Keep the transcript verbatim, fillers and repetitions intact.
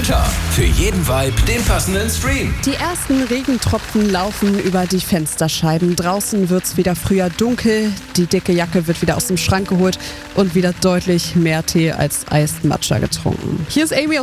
Magenta. Für jeden Vibe den passenden Stream. Die ersten Regentropfen laufen über die Fensterscheiben. Draußen wird's wieder früher dunkel. Die dicke Jacke wird wieder aus dem Schrank geholt und wieder deutlich mehr Tee als Iced Matcha getrunken. Hier ist Amy aus